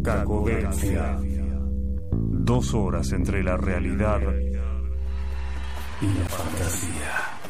Cacodencia. 2 horas entre la realidad y la fantasía.